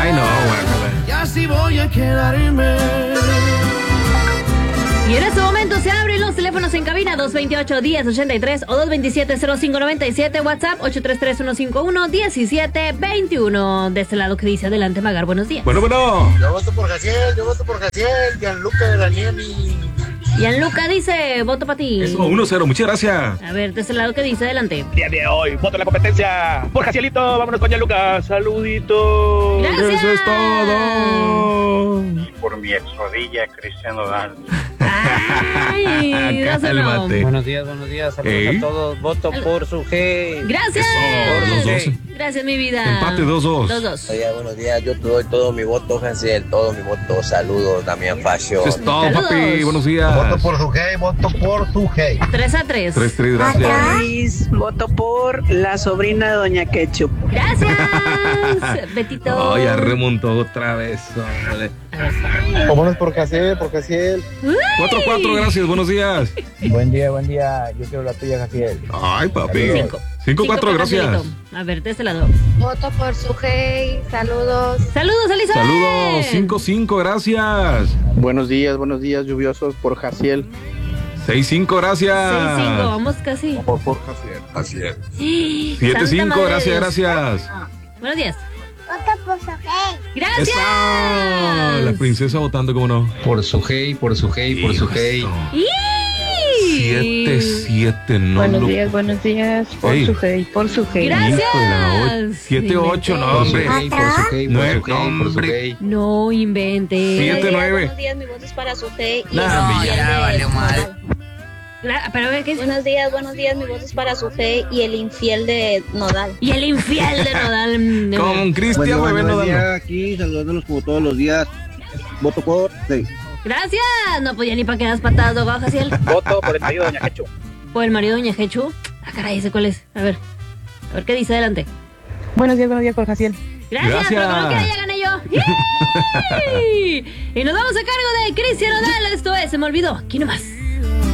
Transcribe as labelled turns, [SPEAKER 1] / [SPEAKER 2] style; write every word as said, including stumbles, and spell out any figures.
[SPEAKER 1] Ay, no, guácala.
[SPEAKER 2] Y así voy a quedarme.
[SPEAKER 3] Y en este momento se abren los teléfonos en cabina dos veintiocho, diez ochenta y tres o dos veintisiete, cero cinco noventa y siete, WhatsApp ocho tres tres, uno cinco uno, diecisiete veintiuno. De este lado que dice adelante, Magar, buenos días.
[SPEAKER 1] Bueno, bueno.
[SPEAKER 4] Yo voto por Jaciel, yo voto por Jaciel, Gianluca de Danieli.
[SPEAKER 3] Gianluca dice, voto para ti.
[SPEAKER 1] Eso, uno cero, muchas gracias.
[SPEAKER 3] A ver, de este lado que dice adelante.
[SPEAKER 5] Día de hoy, voto en la competencia. Por Jacielito, vámonos con Gianluca. Saludito.
[SPEAKER 3] Gracias.
[SPEAKER 1] Eso es todo.
[SPEAKER 4] Por mi ex rodilla, Cristian Nodal.
[SPEAKER 3] Ay, dáselo.
[SPEAKER 1] Cálmate.
[SPEAKER 6] Buenos días, buenos días. Saludos
[SPEAKER 1] Ey.
[SPEAKER 6] a todos. Voto por su G.
[SPEAKER 3] Gracias.
[SPEAKER 1] Eso, dos, dos.
[SPEAKER 3] Gracias, mi vida.
[SPEAKER 1] Empate, dos, dos.
[SPEAKER 3] Dos, dos.
[SPEAKER 7] Buenos días, buenos días. Yo te doy todo mi voto, Jaciel, todo mi voto. Saludos, Damián Fashion.
[SPEAKER 1] Eso es todo,
[SPEAKER 3] Saludos.
[SPEAKER 1] papi. Buenos días.
[SPEAKER 4] Voto por su gay, voto por su gay.
[SPEAKER 3] Tres a tres.
[SPEAKER 1] Tres, tres, gracias.
[SPEAKER 8] Voto por la sobrina de Doña Ketchup.
[SPEAKER 3] Gracias. Betito.
[SPEAKER 1] Oh, ya remontó otra vez. Órale.
[SPEAKER 4] Vámonos por Jaciel, por Jaciel.
[SPEAKER 1] Cuatro, cuatro, gracias. Buenos días.
[SPEAKER 7] Buen día, buen día. Yo quiero la tuya, Jaciel.
[SPEAKER 1] Ay, papi.
[SPEAKER 3] Cinco.
[SPEAKER 1] Cinco, cuatro,
[SPEAKER 3] para
[SPEAKER 1] gracias.
[SPEAKER 3] Angelito. A ver, de este lado.
[SPEAKER 9] Voto por su hey, saludos.
[SPEAKER 3] Saludos, Elizabeth.
[SPEAKER 1] Saludos. Cinco, cinco, gracias.
[SPEAKER 4] Buenos días, buenos días, lluviosos por Jaciel.
[SPEAKER 1] Seis, cinco, gracias.
[SPEAKER 3] Seis, cinco, vamos casi.
[SPEAKER 4] Por, por Jaciel. Jaciel.
[SPEAKER 1] Siete,
[SPEAKER 3] Santa
[SPEAKER 1] cinco,
[SPEAKER 3] madre de
[SPEAKER 1] gracias,
[SPEAKER 3] Dios.
[SPEAKER 1] gracias.
[SPEAKER 3] Buenos días.
[SPEAKER 9] Voto por su hey.
[SPEAKER 3] Gracias.
[SPEAKER 1] ¡Esa! La princesa votando, ¿cómo no?
[SPEAKER 6] Por su G, por su G, por su G.
[SPEAKER 3] ¡Y!
[SPEAKER 1] Siete, siete, no
[SPEAKER 8] Buenos
[SPEAKER 1] lo-
[SPEAKER 8] días, buenos días. Por
[SPEAKER 1] Ey.
[SPEAKER 8] su hey, por su hey.
[SPEAKER 3] Gracias.
[SPEAKER 1] Híjole, ocho- siete, ocho, no,
[SPEAKER 6] Por su
[SPEAKER 1] hombre.
[SPEAKER 6] G, por su G, por
[SPEAKER 1] Nueve,
[SPEAKER 6] su G, por su
[SPEAKER 1] hombre.
[SPEAKER 6] G.
[SPEAKER 3] No inventes.
[SPEAKER 1] Siete, nueve.
[SPEAKER 9] Buenos días, mi voto es para su hey. Y
[SPEAKER 1] Nah,
[SPEAKER 9] el
[SPEAKER 1] hombre,
[SPEAKER 9] infiel
[SPEAKER 1] ya
[SPEAKER 9] de
[SPEAKER 1] valió mal.
[SPEAKER 9] Nodal.
[SPEAKER 3] Gra- Pero a ver, ¿qué es?
[SPEAKER 9] Buenos días, buenos días, mi voto es para su hey y el infiel de Nodal.
[SPEAKER 3] Y el infiel de Nodal. mm,
[SPEAKER 1] Con Cristian
[SPEAKER 4] Bueno,
[SPEAKER 1] Bebé
[SPEAKER 4] buen
[SPEAKER 1] no
[SPEAKER 4] día, aquí saludándolos como todos los días. Voto por sí.
[SPEAKER 3] Gracias. No, pues ya ni para que das patadas, ¿no, Jaciel?
[SPEAKER 5] Voto por el marido de Doña Ketchup.
[SPEAKER 3] Por el marido de Doña Jechu. Ah, caray, ¿ese cuál es? A ver. A ver qué dice adelante.
[SPEAKER 8] Buenos días, buenos días, por Jaciel.
[SPEAKER 3] Gracias,
[SPEAKER 1] Gracias.
[SPEAKER 3] pero como quiera ya gané yo. ¡Yay! Y nos vamos a cargo de Cristian Nodal. Esto es, se me olvidó. Aquí nomás.